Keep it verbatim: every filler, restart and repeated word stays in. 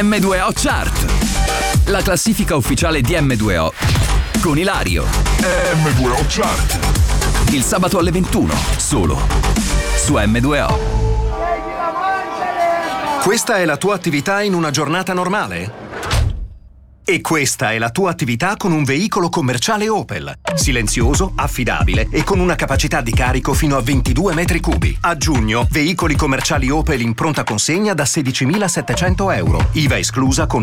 M due O Chart, la classifica ufficiale di M due O con Ilario. M due O Chart. Il sabato alle ventuno, solo su M due O. Questa è la tua attività in una giornata normale? E questa è la tua attività con un veicolo commerciale Opel. Silenzioso, affidabile e con una capacità di carico fino a ventidue metri cubi. A giugno, veicoli commerciali Opel in pronta consegna da sedicimilasettecento euro. I V A esclusa con